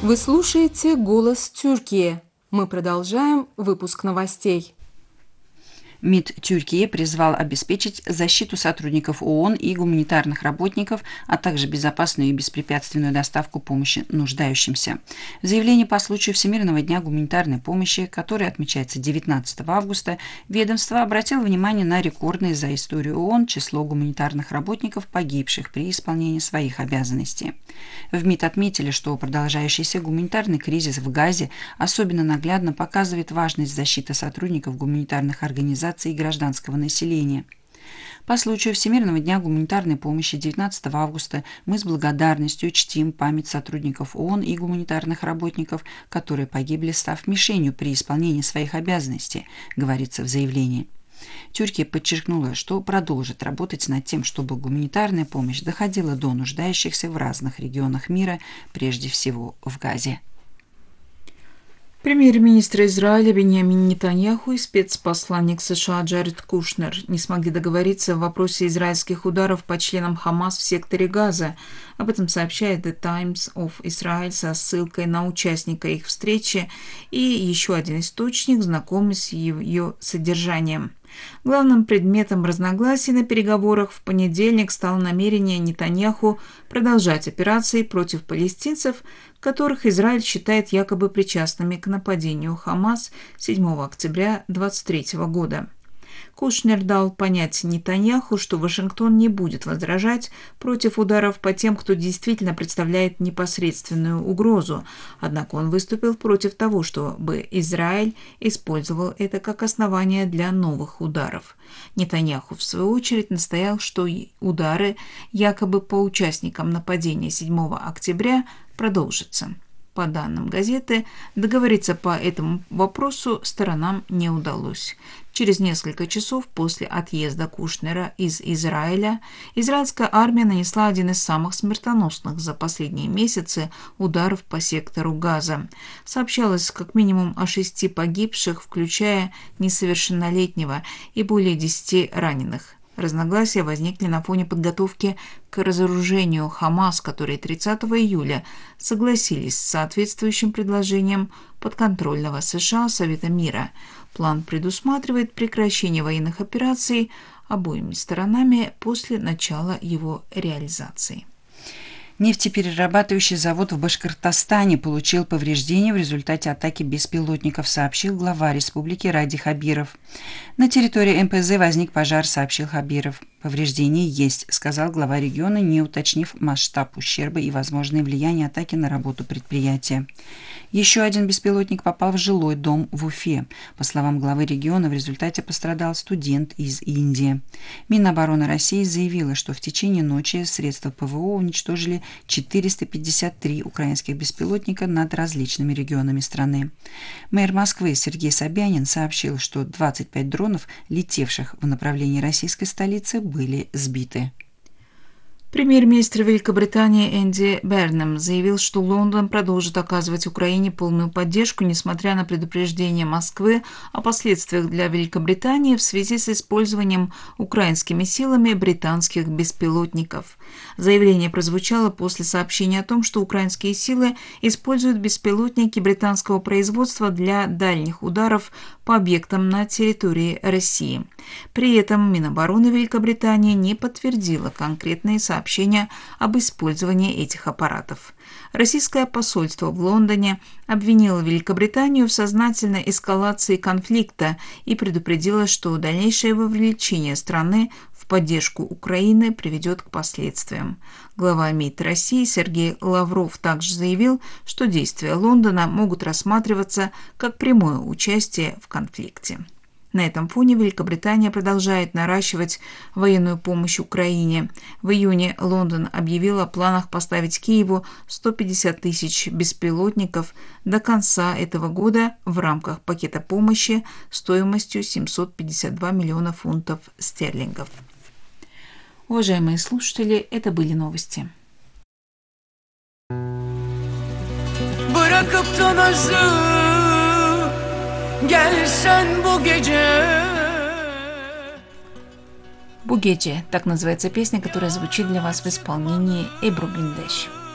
Вы слушаете «Голос Тюркии». Мы продолжаем выпуск новостей. МИД Тюркии призвал обеспечить защиту сотрудников ООН и гуманитарных работников, а также безопасную и беспрепятственную доставку помощи нуждающимся. В заявлении по случаю Всемирного дня гуманитарной помощи, который отмечается 19 августа, ведомство обратило внимание на рекордное за историю ООН число гуманитарных работников, погибших при исполнении своих обязанностей. В МИД отметили, что продолжающийся гуманитарный кризис в Газе особенно наглядно показывает важность защиты сотрудников гуманитарных организаций и гражданского населения. По случаю Всемирного дня гуманитарной помощи 19 августа мы с благодарностью чтим память сотрудников ООН и гуманитарных работников, которые погибли, став мишенью при исполнении своих обязанностей, говорится в заявлении. Тюркия подчеркнула, что продолжит работать над тем, чтобы гуманитарная помощь доходила до нуждающихся в разных регионах мира, прежде всего в Газе. Премьер-министр Израиля Биньямин Нетаньяху и спецпосланник США Джаред Кушнер не смогли договориться в вопросе израильских ударов по членам Хамас в секторе Газа. Об этом сообщает The Times of Israel со ссылкой на участника их встречи и еще один источник, знакомый с ее содержанием. Главным предметом разногласий на переговорах в понедельник стало намерение Нетаньяху продолжать операции против палестинцев, которых Израиль считает якобы причастными к нападению Хамас 7 октября 2023 года. Кушнер дал понять Нетаньяху, что Вашингтон не будет возражать против ударов по тем, кто действительно представляет непосредственную угрозу, однако он выступил против того, чтобы Израиль использовал это как основание для новых ударов. Нетаньяху, в свою очередь, настоял, что удары якобы по участникам нападения 7 октября продолжатся. По данным газеты, договориться по этому вопросу сторонам не удалось. Через несколько часов после отъезда Кушнера из Израиля, израильская армия нанесла один из самых смертоносных за последние месяцы ударов по сектору Газа. Сообщалось как минимум о 6 погибших, включая несовершеннолетнего, и более 10 раненых. Разногласия возникли на фоне подготовки к разоружению Хамас, которые 30 июля согласились с соответствующим предложением подконтрольного США Совета мира. План предусматривает прекращение военных операций обоими сторонами после начала его реализации. Нефтеперерабатывающий завод в Башкортостане получил повреждения в результате атаки беспилотников, сообщил глава республики Ради Хабиров. На территории НПЗ возник пожар, сообщил Хабиров. Повреждения есть, сказал глава региона, не уточнив масштаб ущерба и возможное влияние атаки на работу предприятия. Еще один беспилотник попал в жилой дом в Уфе. По словам главы региона, в результате пострадал студент из Индии. Минобороны России заявила, что в течение ночи средства ПВО уничтожили 453 украинских беспилотника над различными регионами страны. Мэр Москвы Сергей Собянин сообщил, что 25 дронов, летевших в направлении российской столицы, были сбиты. Премьер-министр Великобритании Энди Бернем заявил, что Лондон продолжит оказывать Украине полную поддержку, несмотря на предупреждение Москвы о последствиях для Великобритании в связи с использованием украинскими силами британских беспилотников. Заявление прозвучало после сообщения о том, что украинские силы используют беспилотники британского производства для дальних ударов по объектам на территории России. При этом Минобороны Великобритании не подтвердила конкретные сообщения об использовании этих аппаратов. Российское посольство в Лондоне обвинило Великобританию в сознательной эскалации конфликта и предупредило, что дальнейшее вовлечение страны в поддержку Украины приведет к последствиям. Глава МИД России Сергей Лавров также заявил, что действия Лондона могут рассматриваться как прямое участие в конфликте. На этом фоне Великобритания продолжает наращивать военную помощь Украине. В июне Лондон объявил о планах поставить Киеву 150 тысяч беспилотников до конца этого года в рамках пакета помощи стоимостью 752 миллиона фунтов стерлингов. Уважаемые слушатели, это были новости. «Бу гече» – так называется песня, которая звучит для вас в исполнении Эбру Гриндеш.